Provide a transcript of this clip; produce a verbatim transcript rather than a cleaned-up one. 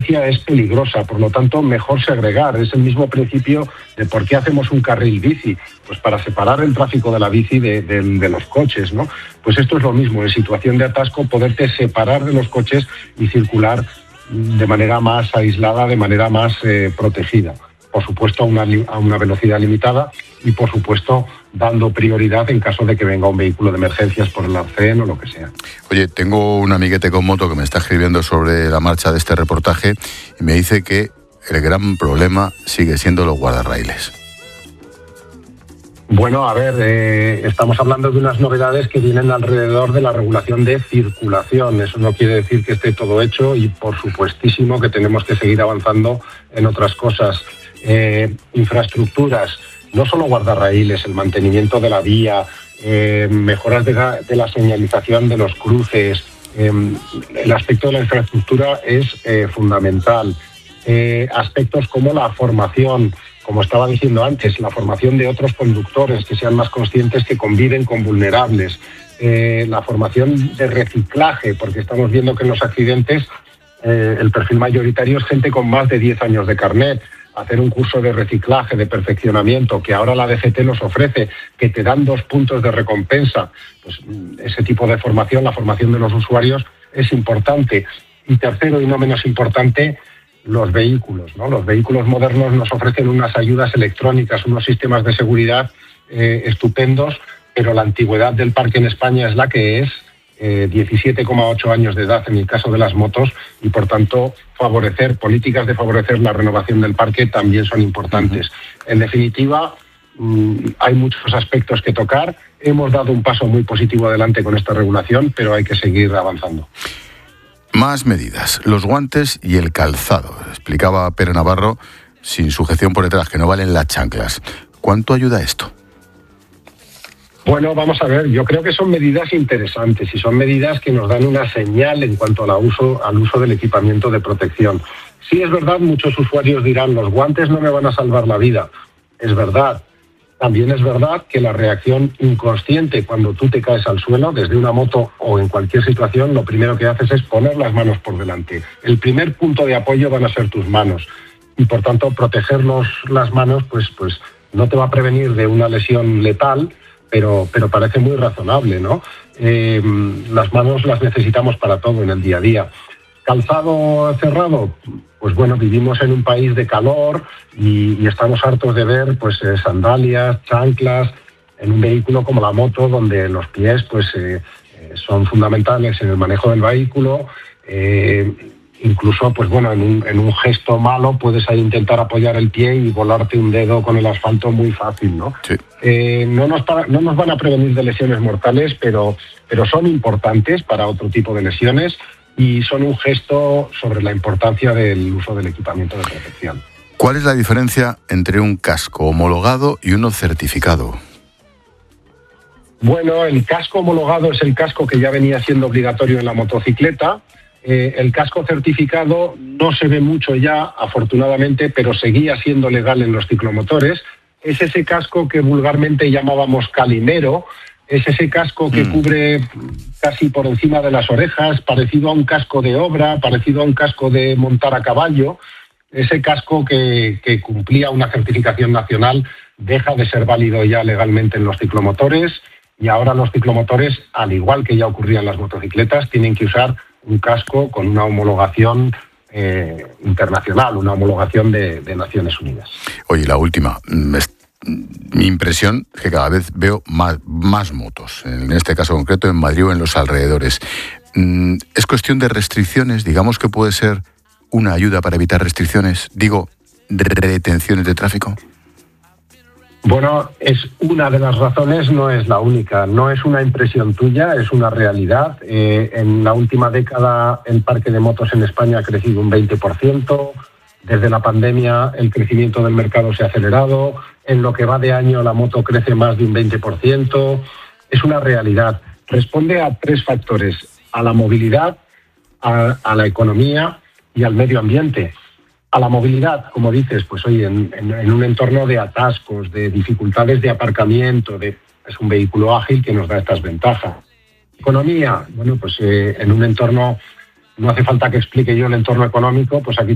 es peligrosa, por lo tanto mejor segregar. Es el mismo principio de por qué hacemos un carril bici, pues para separar el tráfico de la bici de, de, de los coches, ¿no? Pues esto es lo mismo, en situación de atasco, poderte separar de los coches y circular de manera más aislada, de manera más eh, protegida. Por supuesto a una, a una velocidad limitada y por supuesto dando prioridad en caso de que venga un vehículo de emergencias por el arcén o lo que sea. Oye, tengo un amiguete con moto que me está escribiendo sobre la marcha de este reportaje y me dice que el gran problema sigue siendo los guardarraíles. Bueno, a ver, eh, estamos hablando de unas novedades que vienen alrededor de la regulación de circulación. Eso no quiere decir que esté todo hecho y por supuestísimo que tenemos que seguir avanzando en otras cosas. Eh, infraestructuras, no solo guardarraíles, el mantenimiento de la vía, eh, mejoras de la, de la señalización de los cruces, eh, el aspecto de la infraestructura es eh, fundamental. Eh, aspectos como la formación, como estaba diciendo antes, la formación de otros conductores que sean más conscientes que conviven con vulnerables, eh, la formación de reciclaje, porque estamos viendo que en los accidentes eh, el perfil mayoritario es gente con más de diez años de carnet. Hacer un curso de reciclaje, de perfeccionamiento, que ahora la D G T nos ofrece, que te dan dos puntos de recompensa, pues ese tipo de formación, la formación de los usuarios, es importante. Y tercero, y no menos importante, los vehículos, ¿no? Los vehículos modernos nos ofrecen unas ayudas electrónicas, unos sistemas de seguridad eh, estupendos, pero la antigüedad del parque en España es la que es, eh, diecisiete coma ocho años de edad en el caso de las motos, y por tanto favorecer, políticas de favorecer la renovación del parque también son importantes. Uh-huh. En definitiva, mmm, hay muchos aspectos que tocar. Hemos dado un paso muy positivo adelante con esta regulación, pero hay que seguir avanzando. Más medidas, los guantes y el calzado. Explicaba Pere Navarro, sin sujeción por detrás, que no valen las chanclas. ¿Cuánto ayuda esto? Bueno, vamos a ver, yo creo que son medidas interesantes y son medidas que nos dan una señal en cuanto al uso, al uso del equipamiento de protección. Sí, es verdad, muchos usuarios dirán, los guantes no me van a salvar la vida. Es verdad. También es verdad que la reacción inconsciente cuando tú te caes al suelo, desde una moto o en cualquier situación, lo primero que haces es poner las manos por delante. El primer punto de apoyo van a ser tus manos y, por tanto, protegernos las manos pues, pues no te va a prevenir de una lesión letal, pero, pero parece muy razonable, ¿no? Eh, las manos las necesitamos para todo en el día a día. ¿Calzado cerrado? Pues bueno, vivimos en un país de calor y, y estamos hartos de ver pues eh, sandalias, chanclas, en un vehículo como la moto, donde los pies pues eh, eh, son fundamentales en el manejo del vehículo. Eh, incluso, pues bueno, en un, en un gesto malo puedes ahí intentar apoyar el pie y volarte un dedo con el asfalto muy fácil, ¿no? Sí. Eh, no, nos para, no nos van a prevenir de lesiones mortales, pero, pero son importantes para otro tipo de lesiones y son un gesto sobre la importancia del uso del equipamiento de protección. ¿Cuál es la diferencia entre un casco homologado y uno certificado? Bueno, el casco homologado es el casco que ya venía siendo obligatorio en la motocicleta. Eh, el casco certificado no se ve mucho ya, afortunadamente, pero seguía siendo legal en los ciclomotores. Es ese casco que vulgarmente llamábamos calimero. Es ese casco que mm. cubre casi por encima de las orejas, parecido a un casco de obra, parecido a un casco de montar a caballo. Ese casco que, que cumplía una certificación nacional deja de ser válido ya legalmente en los ciclomotores y ahora los ciclomotores, al igual que ya ocurría en las motocicletas, tienen que usar un casco con una homologación eh, internacional, una homologación de, de Naciones Unidas. Oye, la última. Mi impresión es que cada vez veo más, más motos, en este caso concreto en Madrid o en los alrededores. ¿Es cuestión de restricciones? Digamos que puede ser una ayuda para evitar restricciones, digo, retenciones de tráfico. Bueno, es una de las razones, no es la única. No es una impresión tuya, es una realidad. Eh, en la última década el parque de motos en España ha crecido un veinte por ciento. Desde la pandemia el crecimiento del mercado se ha acelerado. En lo que va de año la moto crece más de un veinte por ciento. Es una realidad. Responde a tres factores: a la movilidad, a, a la economía y al medio ambiente. A la movilidad, como dices, pues oye, en, en, en un entorno de atascos, de dificultades de aparcamiento, de, es un vehículo ágil que nos da estas ventajas. Economía, bueno, pues eh, en un entorno, no hace falta que explique yo el entorno económico, pues aquí